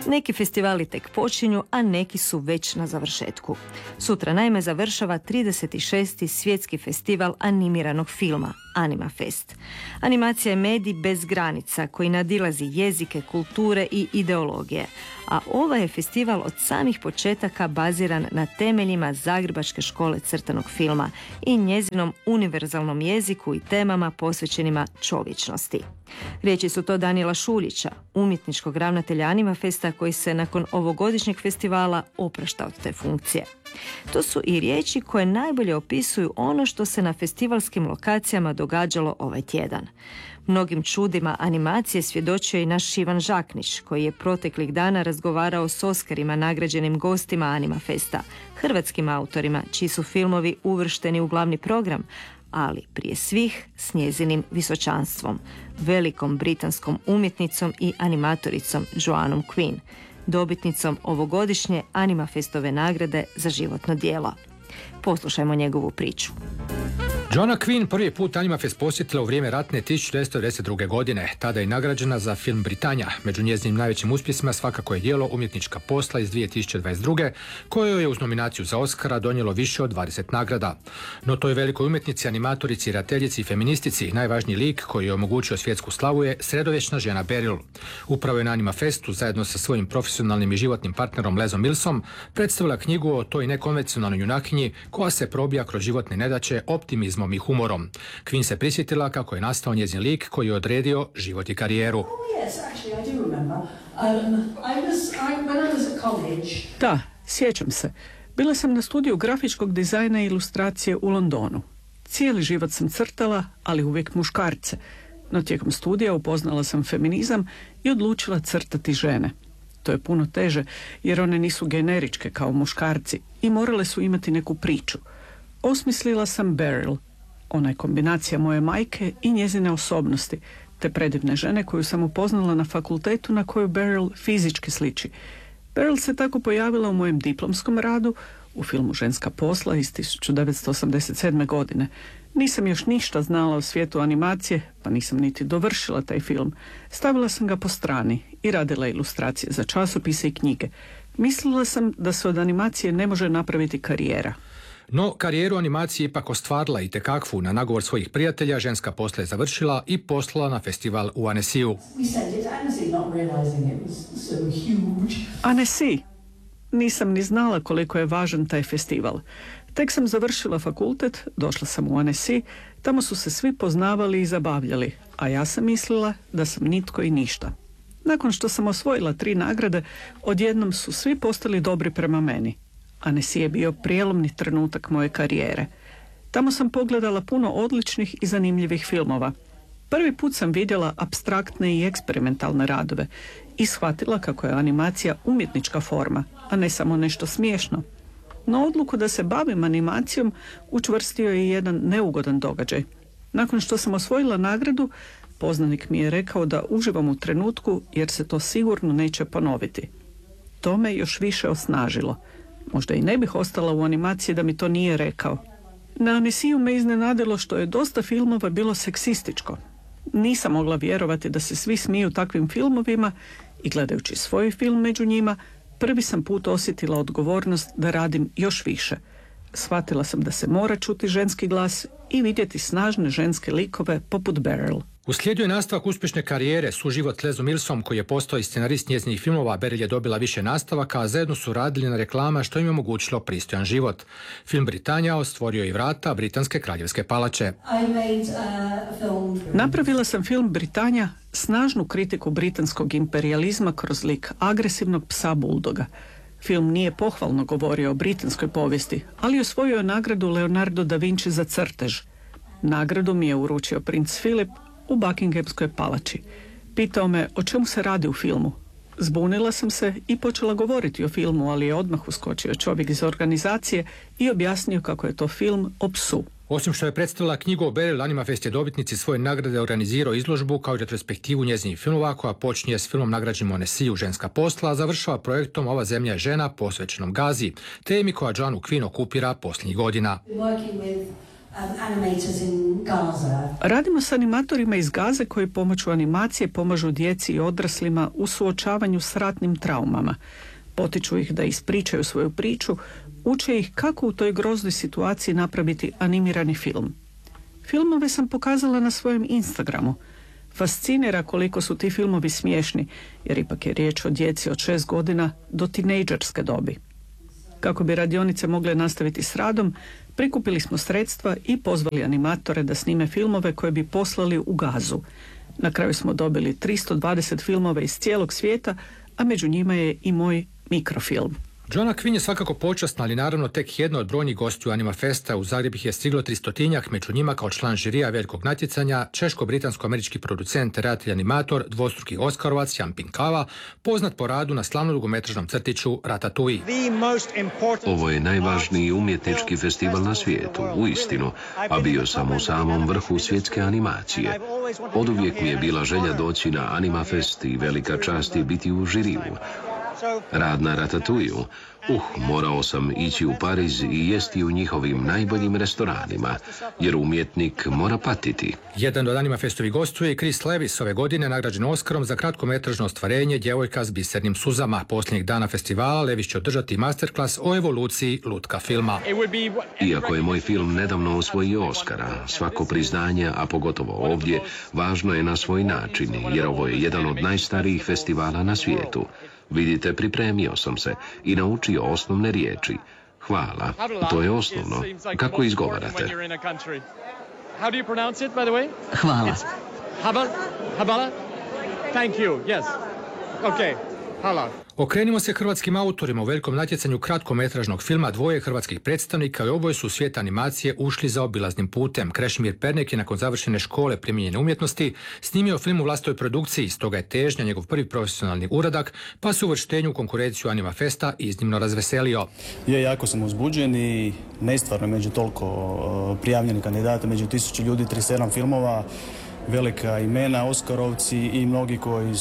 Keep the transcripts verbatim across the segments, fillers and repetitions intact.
Neki festivali tek počinju, a neki su već na završetku. Sutra naime završava trideset šesti svjetski festival animiranog filma, Animafest. Animacija je medij bez granica koji nadilazi jezike, kulture i ideologije, a ovaj je festival od samih početaka baziran na temeljima Zagrebačke škole crtanog filma i njezinom univerzalnom jeziku i temama posvećenima čovječnosti. Riječi su to Danijela Šuljića, umjetničkog ravnatelja Animafesta koji se nakon ovogodišnjeg festivala oprašta od te funkcije. To su i riječi koje najbolje opisuju ono što se na festivalskim lokacijama događalo ovaj tjedan. Mnogim čudima animacije svjedočio i naš Ivan Žaknić, koji je proteklih dana razgovarao s Oskarima nagrađenim gostima Animafesta, hrvatskim autorima čiji su filmovi uvršteni u glavni program, ali prije svih s njezinim visočanstvom, velikom britanskom umjetnicom i animatoricom Joannom Quinn, dobitnicom ovogodišnje Animafestove nagrade za životno djelo. Poslušajmo njegovu priču. Joanna Quinn prvi put Animafest posjetila u vrijeme ratne tisuću devetsto devedeset druge. godine. Tada je nagrađena za film Britanja. Među njezinim najvećim uspjesima svakako je djelo Umjetnička posla iz dvije tisuće dvadeset druge. koje je uz nominaciju za Oscara donijelo više od dvadeset nagrada. No toj velikoj umjetnici, animatorici, redateljici i feministici najvažniji lik koji je omogućio svjetsku slavu je sredovječna žena Beryl. Upravo je na Animafestu zajedno sa svojim profesionalnim i životnim partnerom Lezom Millsom predstavila knjigu o toj nekonvencionalnoj junakinji koja se probija kroz životne nedaće optimizmom i humorom. Quinn se prisjetila kako je nastao njezin lik koji je odredio život i karijeru. Da, sjećam se. Bila sam na studiju grafičkog dizajna i ilustracije u Londonu. Cijeli život sam crtala, ali uvijek muškarce. No tijekom studija upoznala sam feminizam i odlučila crtati žene. To je puno teže, jer one nisu generičke kao muškarci i morale su imati neku priču. Osmislila sam Beryl. Ona je kombinacija moje majke i njezine osobnosti, te predivne žene koju sam upoznala na fakultetu na koju Beryl fizički sliči. Beryl se tako pojavila u mojem diplomskom radu, u filmu Ženska posla iz tisuću devetsto osamdeset sedme. godine. Nisam još ništa znala o svijetu animacije, pa nisam niti dovršila taj film. Stavila sam ga po strani i radila ilustracije za časopise i knjige. Mislila sam da se od animacije ne može napraviti karijera. No, karijeru animacije ipak ostvarila i tekakvu. Na nagovor svojih prijatelja Ženska posla je završila i poslala na festival u Annecyju. Annecy. Nisam ni znala koliko je važan taj festival. Tek sam završila fakultet, došla sam u Annecy, tamo su se svi poznavali i zabavljali, a ja sam mislila da sam nitko i ništa. Nakon što sam osvojila tri nagrade, odjednom su svi postali dobri prema meni. Annecy je bio prijelomni trenutak moje karijere. Tamo sam pogledala puno odličnih i zanimljivih filmova. Prvi put sam vidjela apstraktne i eksperimentalne radove i shvatila kako je animacija umjetnička forma, a ne samo nešto smiješno. No odluku da se bavim animacijom učvrstio je jedan neugodan događaj. Nakon što sam osvojila nagradu, poznanik mi je rekao da uživam u trenutku jer se to sigurno neće ponoviti. To me još više osnažilo. Možda i ne bih ostala u animaciji da mi to nije rekao. Na Annecyju me iznenadilo što je dosta filmova bilo seksističko. Nisam mogla vjerovati da se svi smiju takvim filmovima i gledajući svoj film među njima, prvi sam put osjetila odgovornost da radim još više. Shvatila sam da se mora čuti ženski glas i vidjeti snažne ženske likove poput Beryl. Uslijedio je nastavak uspješne karijere, suživot Lezom Millsom koji je postao i scenarist njezinih filmova. Beryl je dobila više nastavaka, a zajedno su radili na reklama što im je omogućilo pristojan život. Film Britanja stvorio i vrata britanske kraljevske palače. Napravila sam film Britanja, snažnu kritiku britanskog imperijalizma kroz lik agresivnog psa buldoga. Film nije pohvalno govorio o britanskoj povijesti, ali osvojio je nagradu Leonardo da Vinci za crtež. Nagradu mi je uručio princ Filip u Buckinghamskoj palači. Pitao me o čemu se radi u filmu. Zbunila sam se i počela govoriti o filmu, ali je odmah uskočio čovjek iz organizacije i objasnio kako je to film o psu. Osim što je predstavila knjigu o Beryl, Animafest je dobitnici svoje nagrade organizirao izložbu kao i retrospektivu njezinih filmova koja počinje s filmom nagrađenim u Annecyju Ženska posla, a završava projektom Ova zemlja je žena posvećenom Gazi, temi koja Joannu Quinn okupira posljednjih godina. Radimo s animatorima iz Gaze koji pomoću animacije pomažu djeci i odraslima u suočavanju s ratnim traumama. Potiču ih da ispričaju svoju priču, uče ih kako u toj groznoj situaciji napraviti animirani film. Filmove sam pokazala na svojem Instagramu. Fascinira koliko su ti filmovi smiješni, jer ipak je riječ o djeci od šest godina do tinejdžerske dobi. Kako bi radionice mogle nastaviti s radom, prikupili smo sredstva i pozvali animatore da snime filmove koje bi poslali u Gazu. Na kraju smo dobili tristo dvadeset filmova iz cijelog svijeta, a među njima je i moj mikrofilm. Johna Quinn je svakako počasna, ali naravno tek jedno od brojnih gostiju Anima Festa. U Zagreb ih je stiglo tristotinjak, među njima kao član žirija velikog natjecanja češko-britansko-američki producent, redatelj, animator, dvostruki Oskarovac Jan Pinkava, poznat po radu na slavnom dugometražnom crtiću Ratatouille. Ovo je najvažniji umjetnički festival na svijetu, uistinu, a bio sam u samom vrhu svjetske animacije. Oduvijek mi je bila želja doći na Anima Fest i velika čast je biti u žiriju. Rad na Ratatouille, uh, morao sam ići u Pariz i jesti u njihovim najboljim restoranima, jer umjetnik mora patiti. Jedan od Anima Festovih gostuje i Chris Levis, ove godine nagrađen Oskarom za kratkometražno ostvarenje Djevojka s bisernim suzama. Posljednjeg dana festivala Levis će održati masterclass o evoluciji lutka filma. Iako je moj film nedavno osvojio Oskara, svako priznanje, a pogotovo ovdje, važno je na svoj način, jer ovo je jedan od najstarijih festivala na svijetu. Vidite, pripremio sam se i naučio osnovne riječi. Hvala, to je osnovno. Kako izgovarate? Hvala. Hvala. Thank you. Yes. Okay. Hvala. Okrenimo se hrvatskim autorima. U velikom natjecanju kratkometražnog filma dvoje hrvatskih predstavnika i oboje su u svijet animacije ušli za obilaznim putem. Krešimir Pernek je nakon završene škole primijenjene umjetnosti snimio film u vlastitoj produkciji, stoga je težnja njegov prvi profesionalni uradak, pa se u uvrštenju u konkurenciju Anima Festa iznimno razveselio. Je, jako sam uzbuđen i nestvarno među toliko prijavljenih kandidata, među tisuću ljudi, trideset sedam filmova, velika imena, Oskarovci i mnogi koji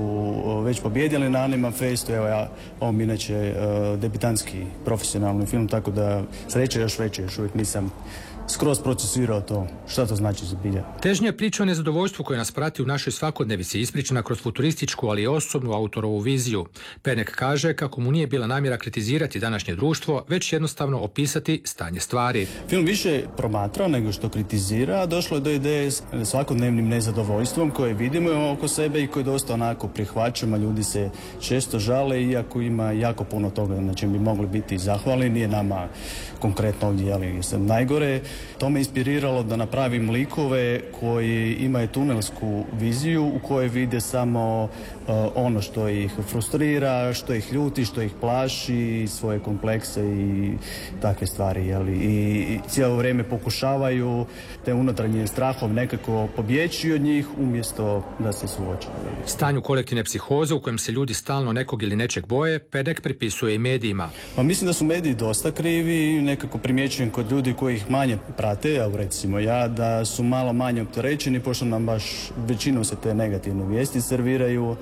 su već pobjedili na Anima Festu. Evo ja, ovo mi inače debitanski profesionalni film, tako da sreće još veće, još uvijek nisam skroz procesirao to, šta to znači za bilja. Težnja je priča o nezadovoljstvu koje nas prati u našoj svakodnevici, ispričana kroz futurističku, ali i osobnu autorovu viziju. Pernek kaže kako mu nije bila namjera kritizirati današnje društvo, već jednostavno opisati stanje stvari. Film više promatra nego što kritizira, došlo je do ideje s svakodnevnim nezadovoljstvom koje vidimo oko sebe i koje dosta onako prihvaćamo. Ljudi se često žale, iako ima jako puno toga na čem bi mogli biti zahvalni. Nije nama konkretno ovdje, ali sam najgore. To me inspiriralo da napravim likove koji imaju tunelsku viziju u kojoj vide samo uh, ono što ih frustrira, što ih ljuti, što ih plaši, svoje komplekse i takve stvari. Jeli? I, i cijelo vrijeme pokušavaju te unutarnje strahove nekako pobjeći od njih umjesto da se suočavaju. Stanju kolektivne psihoze u kojem se ljudi stalno nekog ili nečeg boje, Pernek pripisuje i medijima. Pa mislim da su mediji dosta krivi, nekako primjećujem kod ljudi koji ih manje prate, evo recimo ja, da su malo manje opterećeni, pošto nam baš većinom se te negativne vijesti serviraju,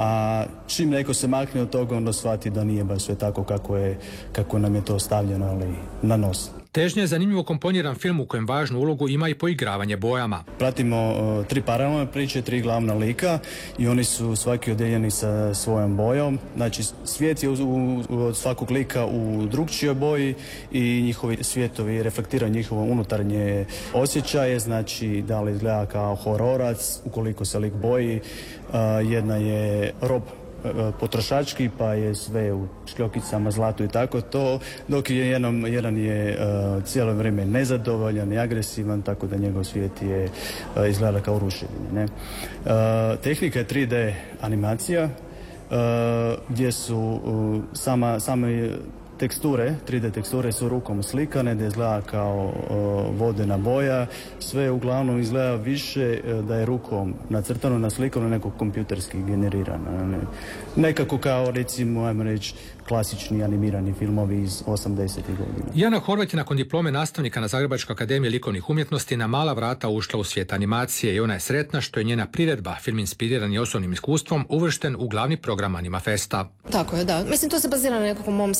a čim neko se makne od toga, onda shvati da nije baš sve tako kako je, kako nam je to stavljeno, ali na nos. Težnja je zanimljivo komponiran film u kojem važnu ulogu ima i poigravanje bojama. Pratimo uh, tri paralelne priče, tri glavna lika i oni su svaki odeljeni sa svojom bojom. Znači svijet je u, u, od svakog lika u drugčijoj boji i njihovi svijetovi reflektiraju njihovo unutarnje osjećaje. Znači da li izgleda kao hororac, ukoliko se lik boji. Uh, jedna je rob potrošački, pa je sve u šljokicama, zlatu i tako to, dok je jedan, jedan je uh, cijelo vrijeme nezadovoljan i agresivan, tako da njegov svijet je uh, izgleda kao ruševine. Ne? Uh, tehnika je tri D animacija, uh, gdje su uh, sama, same teksture, tri D teksture su rukom slikane, da izgleda kao uh, vodena boja. Sve uglavnom izgleda više uh, da je rukom nacrtano, naslikano, nego kompjuterski generirano. Ne? Nekako kao, recimo, ajmo reći, klasični animirani filmovi iz osamdesetih godina. Jana Horvat je nakon diplome nastavnika na Zagrebačkoj akademiji likovnih umjetnosti na mala vrata ušla u svijet animacije i ona je sretna što je njena priredba, film inspiriran i osobnim iskustvom, uvršten u glavni program Anima Festa. Tako je, da. Mislim, to se bazira na nekakvom mom sjećanju koje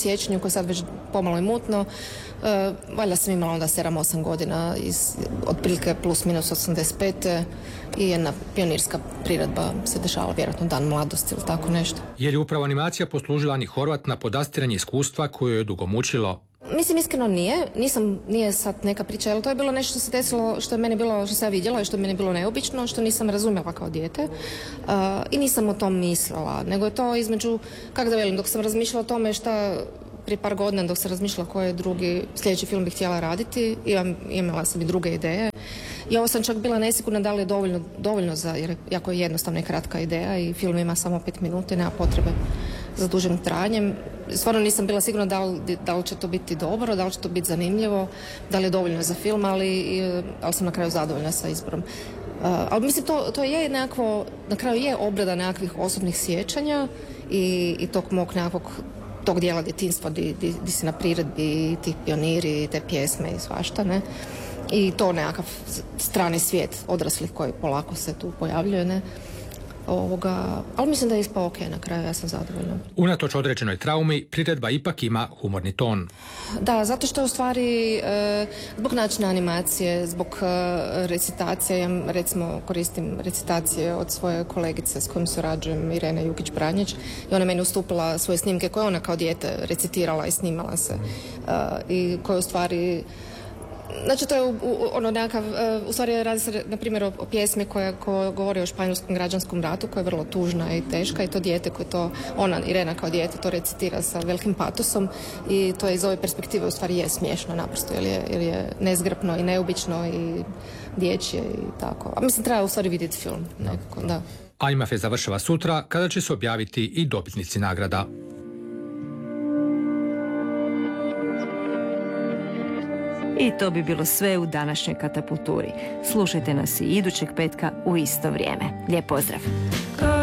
je sad već pomalo i mutno. E, valjda sam imala onda sedam osam godina, iz, otprilike plus minus osamdeset pete i jedna pionirska priredba se dešavala, vjerojatno Dan mladosti ili tako nešto. Je li upravo animacija poslužila Ani Horvat na podastiranje iskustva koje je dugo mučilo? Mislim, iskreno nije. Nisam, nije sad neka priča, ali to je bilo nešto što se desilo, što je meni bilo, što sam ja vidjela i što je meni bilo neobično, što nisam razumjela kao dijete uh, i nisam o tom mislila, nego je to između, kako da velim, dok sam razmišljala o tome šta prije par godina, dok sam razmišljala koji drugi sljedeći film bih htjela raditi, imam, imala sam i druge ideje. I ovo sam čak bila nesigurna da li je dovoljno, dovoljno za, jer jako je jednostavna i kratka ideja i film ima samo pet minuta i nema potrebe za dužim trajanjem. Stvarno nisam bila sigurna da li, da li će to biti dobro, da li će to biti zanimljivo, da li je dovoljno za film, ali, ali sam na kraju zadovoljna sa izborom. Uh, ali mislim, to, to je nekakvo, na kraju je obrada nekakvih osobnih sjećanja i, i tog mog nekakvog tog dijela djetinjstva di, di, di si na priredbi, ti pioniri, te pjesme i svašta, ne? I to nekakav strani svijet odraslih koji polako se tu pojavljuje, ne? Ovoga, ali mislim da je ispao ok na kraju, ja sam zadovoljna. Unatoč određenoj traumi, priredba ipak ima humorni ton. Da, zato što u stvari e, zbog načina animacije, zbog e, recitacije, ja recimo koristim recitacije od svoje kolegice s kojom surađujem, Irene Jukić-Branjić, i ona meni ustupila svoje snimke koje ona kao dijete recitirala i snimala se e, i koje u stvari... Znači, to je u, u, ono nekakav, u stvari radi se, na primjer, o, o pjesmi koja, koja govori o španjolskom građanskom ratu, koja je vrlo tužna i teška, i to dijete koje to, ona, Irena kao dijete, to recitira sa velikim patosom i to je iz ove perspektive u stvari je smiješno naprosto, jer je, jer je nezgrapno i neobično i dječje i tako. A mislim, treba u stvari vidjeti film nekako, da. Animafest završava sutra, kada će se objaviti i dobitnici nagrada. I to bi bilo sve u današnjoj Katapulturi. Slušajte nas i idućeg petka u isto vrijeme. Lijep pozdrav!